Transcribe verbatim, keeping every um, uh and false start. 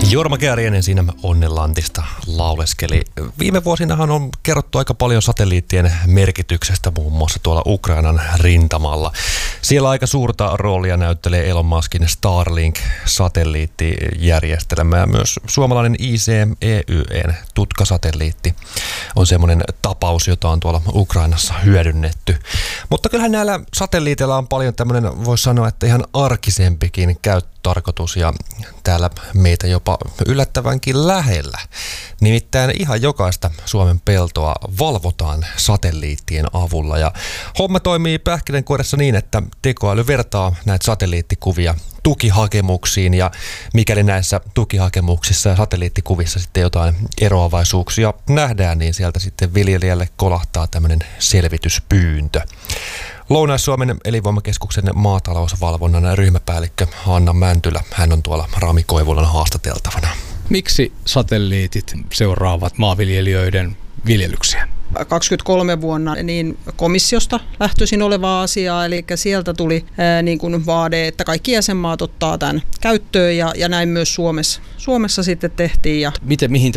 Jorma Kääriäinen siinä Onnenlantista lauleskeli. Viime vuosinahan on kerrottu aika paljon satelliittien merkityksestä muun muassa tuolla Ukrainan rintamalla. Siellä aika suurta roolia näyttelee Elon Muskin Starlink-satelliittijärjestelmä ja myös suomalainen I C M E Y E:n tutkasatelliitti on semmoinen tapaus, jota on tuolla Ukrainassa hyödynnetty. Mutta kyllähän näillä satelliiteilla on paljon tämmöinen, voisi sanoa, että ihan arkisempikin käyttötarkoitus ja täällä meitä jopa yllättävänkin lähellä. Nimittäin ihan jokaista Suomen peltoa valvotaan satelliittien avulla ja homma toimii pähkinänkuoressa niin, että tekoäly vertaa näitä satelliittikuvia tukihakemuksiin ja mikäli näissä tukihakemuksissa ja satelliittikuvissa sitten jotain eroavaisuuksia nähdään, niin sieltä sitten viljelijälle kolahtaa tämmöinen selvityspyyntö. Lounais-Suomen elinvoimakeskuksen maatalousvalvonnan ryhmäpäällikkö Hanna Mäntylä, hän on tuolla Rami Koivulan haastateltavana. Miksi satelliitit seuraavat maanviljelijöiden viljelyksiä? kaksikymmentäkolme vuonna niin komissiosta lähtöisin olevaa asiaa, eli sieltä tuli ää, niin kuin vaade, että kaikki jäsenmaat ottaa tämän käyttöön ja, ja näin myös Suomessa, Suomessa sitten tehtiin. Ja Miten, mihin